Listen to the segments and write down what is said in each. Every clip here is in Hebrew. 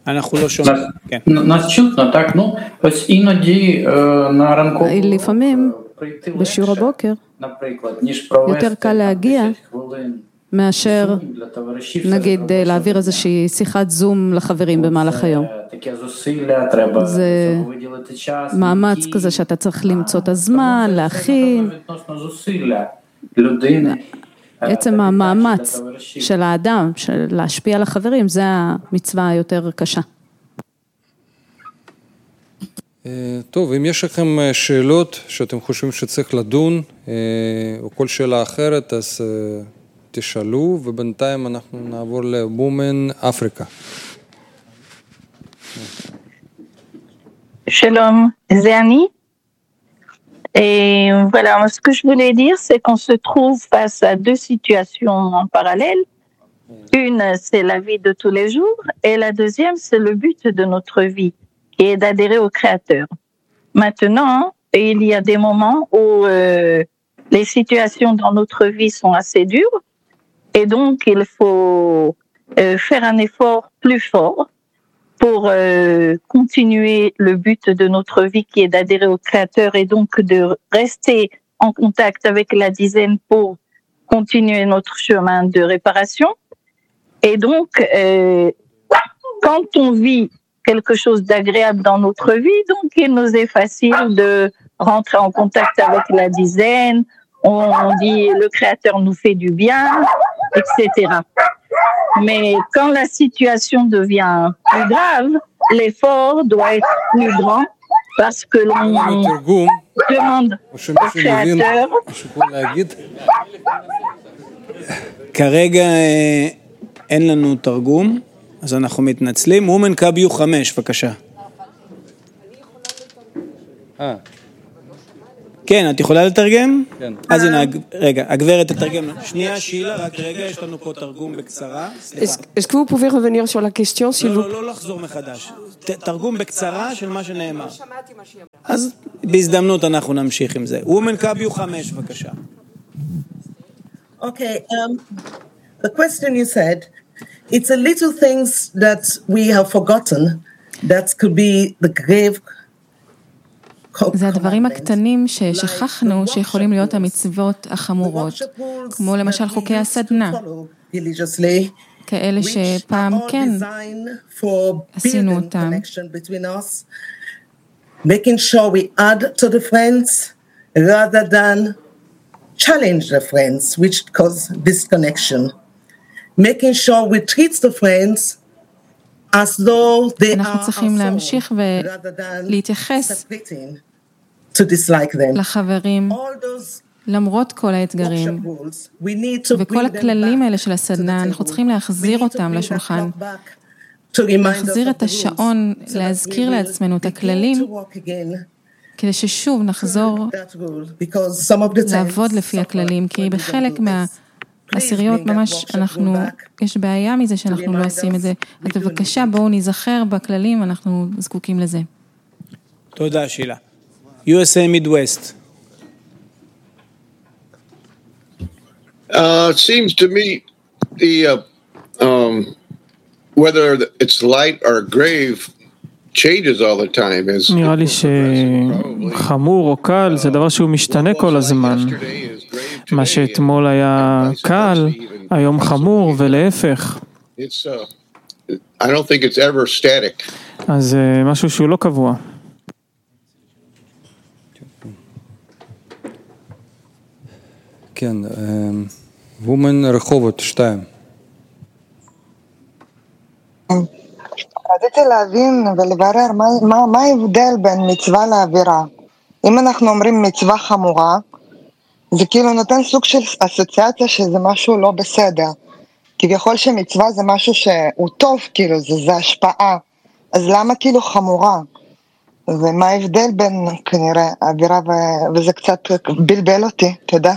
אנחנו לא שומעים. כן. Нас чутно, так, ну, ось іноді на ранкову לפעמים, בשיעור הבוקר, יותר קל להגיע מאשר, נגיד, להעביר איזושהי שיחת זום לחברים במהלך היום. זה מאמץ כזה שאתה צריך למצוא את הזמן, להכין. עצם המאמץ של האדם, של להשפיע על החברים, זה המצווה היותר קשה. טוב, אם יש לכם שאלות שאתם חושבים שצריך לדון, או כל שאלה אחרת, אז תשאלו, ובינתיים אנחנו נעבור ל-Women Africa. Shalom, c'est Annie. Et voilà, ce que je voulais dire, c'est qu'on se trouve face à deux situations en parallèle. Une, c'est la vie de tous les jours, et la deuxième, c'est le but de notre vie, qui est d'adhérer au Créateur. Maintenant, il y a des moments où les situations dans notre vie sont assez dures, et donc il faut faire un effort plus fort pour continuer le but de notre vie qui est d'adhérer au Créateur et donc de rester en contact avec la dizaine pour continuer notre chemin de réparation. Et donc, quand on vit quelque chose d'agréable dans notre vie, donc il nous est facile de rentrer en contact avec la dizaine, on dit le Créateur nous fait du bien, etc. Mais quand la situation devient plus grave, l'effort doit être plus grand parce que l'on demande au Créateur. כרגע אין לנו תרגום, אז אנחנו מתנצלים. וומן קביו 5, בבקשה. כן, את יכולה לתרגם? כן. אז הנה, רגע, הגברת תתרגם. שנייה, שאלה, רק רגע, יש לנו פה תרגום בקצרה. Est-ce que vous pouvez revenir sur la question, s'il vous plaît? לא לחזור מחדש. תרגום בקצרה של מה שנאמר. אז בהזדמנות אנחנו נמשיך עם זה. וומן קביו 5, בבקשה. Okay, the question you said, it's a little things that we have forgotten that could be the grave. זה הדברים הקטנים ששכחנו שיכולים להיות המצוות החמורות, כמו למשל חוקי הסדנה, כאלה שפעם כן עשינו אותם. Making sure we add to the friends rather than challenge the friends, which cause disconnection. Making sure we treat the friends as though they are אנחנו צריכים להמשיך ולהתייחס לחברים למרות כל האתגרים וכל הכללים האלה של הסדנה, אנחנו צריכים להחזיר אותם לשולחן, להחזיר את השעון, להזכיר לעצמנו את הכללים כדי ששוב נחזור לעבוד לפי הכללים, כי בחלק עשיריות ממש יש בעיה מזה שאנחנו לא עושים את זה. אז בבקשה בואו נזכר בכללים, אנחנו זקוקים לזה. תודה שילה. USA Midwest. It seems to me whether it's light or grave changes all the time. נראה לי שחמור או קל זה דבר שהוא משתנה כל הזמן. מה שאתמול היה קל, היום חמור ולהפך. I don't think it's ever static. אז משהו שהוא לא קבוע. כן, וומן רחובות 2. רציתי להבין ולברר מה ההבדל בין מצווה לעבירה. אם אנחנו אומרים מצווה חמורה, זה כאילו נותן סוג של אסוציאציה שזה משהו לא בסדר. כביכול שמצווה זה משהו שהוא טוב, כאילו זה השפעה. אז למה כאילו חמורה? ומה ההבדל בין כנראה עבירה וזה קצת בלבל אותי, תודה.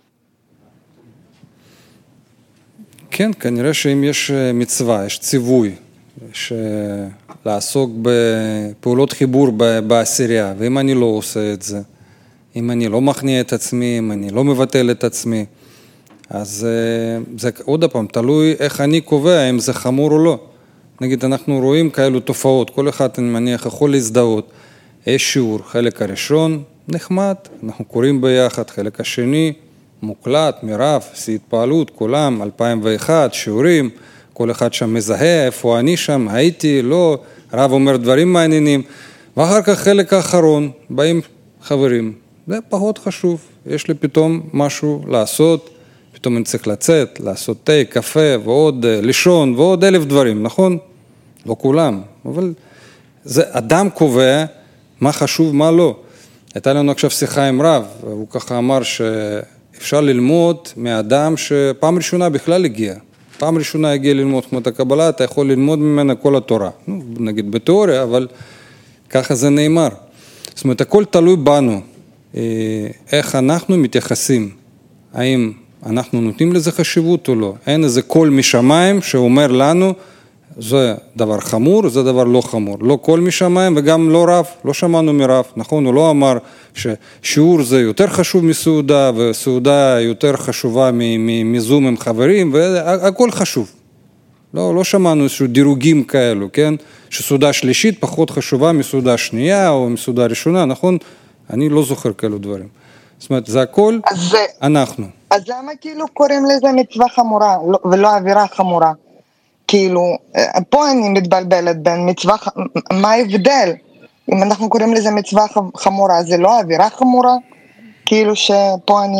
כן, כנראה שאם יש מצווה, יש ציווי, לעסוק בפעולות חיבור בעשירייה, ואם אני לא עושה את זה, אם אני לא מכניע את עצמי, אם אני לא מבטל את עצמי, אז זה עוד פעם, תלוי איך אני קובע אם זה חמור או לא. נגיד אנחנו רואים כאלו תופעות, כל אחד אני מניח יכול להזדהות, יש שיעור, חלק הראשון נחמד, אנחנו קוראים ביחד, חלק השני מוקלט, מירב, שיא התפעלות, כולם, 2001, שיעורים, כל אחד שם מזהה, איפה אני שם, הייתי, לא, רב אומר דברים מעניינים, ואחר כך חלק האחרון, באים חברים, זה פחות חשוב, יש לי פתאום משהו לעשות, פתאום אני צריך לצאת, לעשות תה, קפה, ועוד לישון, ועוד 1000 דברים, נכון? לא כולם, אבל זה אדם קובע מה חשוב, מה לא. הייתה לנו עכשיו שיחה עם רב, הוא ככה אמר שאפשר ללמוד מאדם שפעם ראשונה בכלל הגיע. פעם ראשונה הגיע ללמוד כמו את הקבלה, אתה יכול ללמוד ממנה כל התורה. נגיד בתיאוריה, אבל ככה זה נאמר. זאת אומרת, הכל תלוי בנו. איך אנחנו מתייחסים. האם אנחנו נותנים לזה חשיבות או לא. אין איזה קול משמיים שאומר לנו, זה דבר חמור, זה דבר לא חמור. לא קול משמיים וגם לא רב, לא שמענו מרב. נכון, הוא לא אמר ששיעור זה יותר חשוב מסעודה, וסעודה יותר חשובה מזום עם חברים, והכל חשוב. לא שמענו איזשהו דירוגים כאלו, כן? שסעודה שלישית פחות חשובה מסעודה שנייה או מסעודה ראשונה, נכון? אני לא זוכר כאלו דברים. זאת אומרת, זה הכל אנחנו. אז למה כאילו קוראים לזה מצווה חמורה ולא עבירה חמורה? כאילו, פה אני מתבלבלת בין מצווה, מה ההבדל? אם אנחנו קוראים לזה מצווה חמורה, זה לא עבירה חמורה? כאילו שפה אני...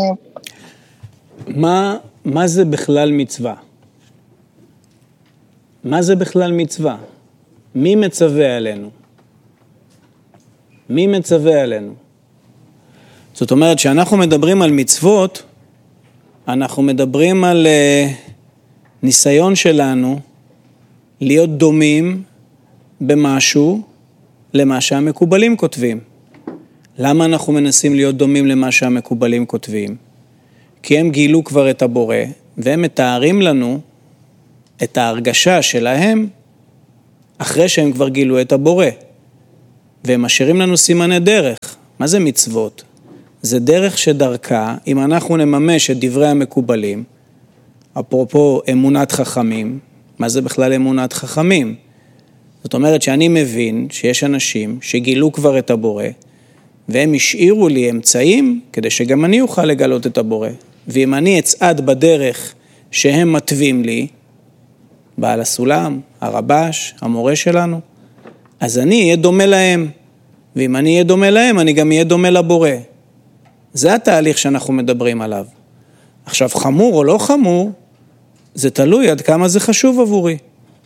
מה זה בכלל מצווה? מה זה בכלל מצווה? מי מצווה עלינו? מי מצווה עלינו? זאת אומרת, שאנחנו מדברים על מצוות, אנחנו מדברים על ניסיון שלנו להיות דומים במשהו למה שהמקובלים כותבים. למה אנחנו מנסים להיות דומים למה שהמקובלים כותבים? כי הם גילו כבר את הבורא, והם מתארים לנו את ההרגשה שלהם אחרי שהם כבר גילו את הבורא. והם משאירים לנו סימני דרך. מה זה מצוות? זה דרך שדרכה, אם אנחנו נממש את דברי המקובלים, אפרופו אמונת חכמים, מה זה בכלל אמונת חכמים? זאת אומרת שאני מבין שיש אנשים שגילו כבר את הבורא, והם השאירו לי אמצעים כדי שגם אני אוכל לגלות את הבורא. ואם אני אצעד בדרך שהם מטבים לי, בעל הסולם, הרבש, המורה שלנו, אז אני אהיה דומה להם. ואם אני אהיה דומה להם, אני גם אהיה דומה לבורא. זה התהליך שאנחנו מדברים עליו. עכשיו, חמור או לא חמור, זה תלוי עד כמה זה חשוב עבורי.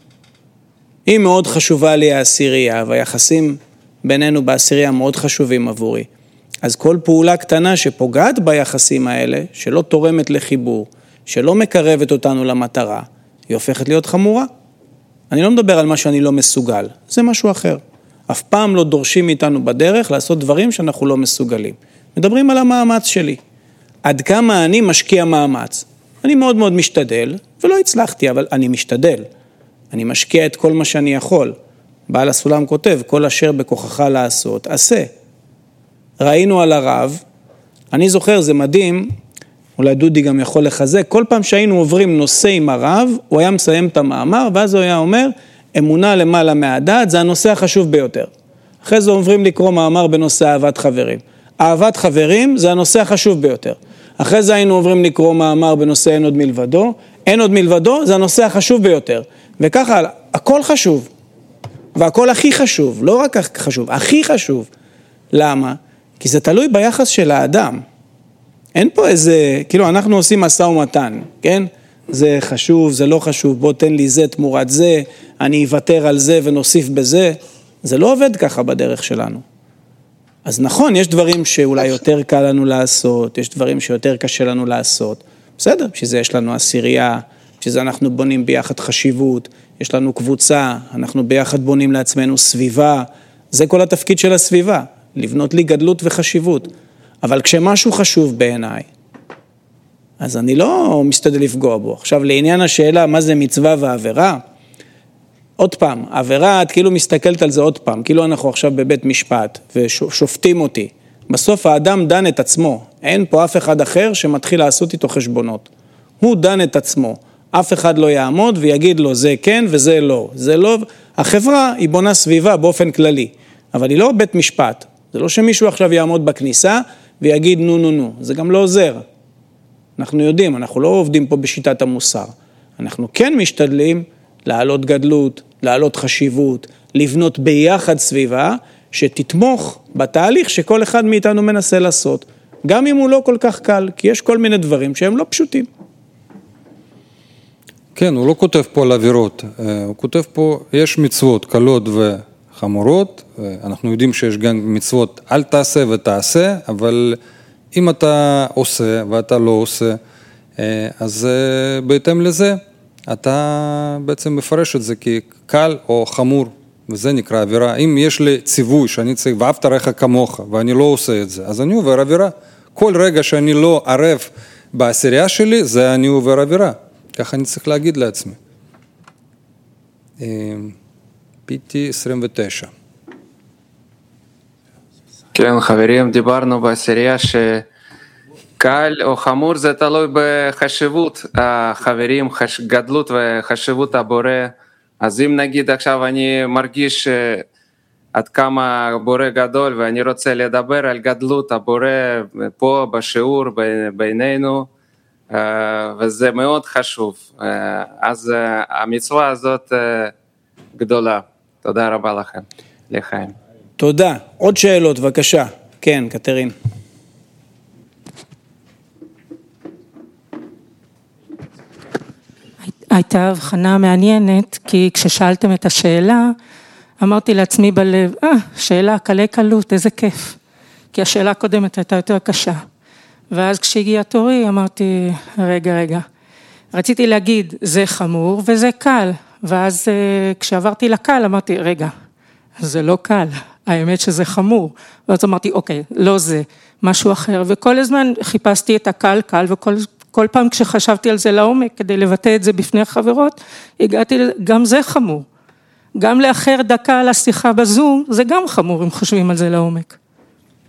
אם מאוד חשובה לי העשירייה, והיחסים בינינו בעשירייה מאוד חשובים עבורי, אז כל פעולה קטנה שפוגעת ביחסים האלה, שלא תורמת לחיבור, שלא מקרבת אותנו למטרה, היא הופכת להיות חמורה. אני לא מדבר על מה שאני לא מסוגל, זה משהו אחר. אף פעם לא דורשים מאיתנו בדרך לעשות דברים שאנחנו לא מסוגלים. מדברים על המאמץ שלי. עד כמה אני משקיע מאמץ. אני מאוד מאוד משתדל, ולא הצלחתי, אבל אני משתדל. אני משקיע את כל מה שאני יכול. בעל הסולם כותב, כל אשר בכוחך לעשות, עשה. ראינו על הרב, אני זוכר, זה מדהים, אולי דודי גם יכול לחזק, כל פעם שהיינו עוברים נושא עם הרב, הוא היה מסיים את המאמר, ואז הוא היה אומר, אמונה למעלה מהדעת, זה הנושא החשוב ביותר. אחרי זה עוברים לקרוא מאמר בנושא אהבת חברים. אהבת חברים זה הנושא החשוב ביותר. אחרי זה היינו עוברים לקרוא מאמר בנושא אין עוד מלבדו. אין עוד מלבדו זה הנושא החשוב ביותר. וככה, הכל חשוב. והכל הכי חשוב, לא רק חשוב, הכי חשוב. למה? כי זה תלוי ביחס של האדם. אין פה איזה, כאילו אנחנו עושים משא ומתן, כן? זה חשוב, זה לא חשוב, בוא תן לי זה תמורת זה, אני אוותר על זה ונוסיף בזה. זה לא עובד ככה בדרך שלנו. אז נכון, יש דברים שאולי יותר קל לנו לעשות, יש דברים שיותר קשה לנו לעשות. בסדר, שזה יש לנו עשירייה, שזה אנחנו בונים ביחד חשיבות, יש לנו קבוצה, אנחנו ביחד בונים לעצמנו סביבה. זה כל התפקיד של הסביבה, לבנות לי גדלות וחשיבות. אבל כשמשהו חשוב בעיניי, אז אני לא משתדל לפגוע בו. עכשיו, לעניין השאלה, מה זה מצווה ועבירה? עוד פעם, עבירה, את כאילו מסתכלת על זה עוד פעם, כאילו אנחנו עכשיו בבית משפט ושופטים אותי. בסוף האדם דן את עצמו, אין פה אף אחד אחר שמתחיל לעשות איתו חשבונות. הוא דן את עצמו. אף אחד לא יעמוד ויגיד לו זה כן וזה לא. זה לא, החברה היא בונה סביבה באופן כללי, אבל היא לא בית משפט. זה לא שמישהו עכשיו יעמוד בכניסה ויגיד נו. זה גם לא עוזר. אנחנו יודעים, אנחנו לא עובדים פה בשיטת המוסר. אנחנו כן משתדלים להעלות גדלות, להעלות חשיבות, לבנות ביחד סביבה שתתמוך בתהליך שכל אחד מאיתנו מנסה לעשות. גם אם הוא לא כל כך קל, כי יש כל מיני דברים שהם לא פשוטים. כן, הוא לא כותב פה על עבירות, הוא כותב פה, יש מצוות קלות וחמורות, אנחנו יודעים שיש גם מצוות אל תעשה ותעשה, אבל אם אתה עושה ואתה לא עושה, אז בהתאם לזה, אתה בעצם מפרש את זה כקל או חמור, וזה נקרא עבירה. אם יש לי ציווי שאני צריך, ואהבת רעך כמוך, ואני לא עושה את זה, אז אני עובר עבירה. כל רגע שאני לא ערב בעשירייה שלי, זה אני עובר עבירה. ככה אני צריך להגיד לעצמי. פיטי 29. כן, חברים, דיברנו בעשירייה שקל או חמור זה תלוי בחשיבות החברים, גדלות וחשיבות הבורא. אז אם נגיד עכשיו אני מרגיש עד כמה הבורא גדול ואני רוצה לדבר על גדלות הבורא פה בשיעור בינינו, וזה מאוד חשוב, אז המצווה הזאת גדולה. תודה רבה לכם, לחיים. תודה. עוד שאלות, בבקשה. כן, קטרין. הייתה הבחנה מעניינת, כי כששאלתם את השאלה, אמרתי לעצמי בלב, שאלה קלי קלות, איזה כיף. כי השאלה הקודמת הייתה יותר קשה. ואז כשהגיע תורי, אמרתי, רגע. רציתי להגיד, זה חמור וזה קל. ואז כשעברתי לקל, אמרתי, רגע, זה לא קל. האמת שזה חמור. ואז אמרתי, אוקיי, לא זה, משהו אחר. וכל הזמן חיפשתי את הקל, וכל פעם כשחשבתי על זה לעומק, כדי לבטא את זה בפני החברות, הגעתי, גם זה חמור. גם לאחר דקה על השיחה בזום, זה גם חמור אם חושבים על זה לעומק.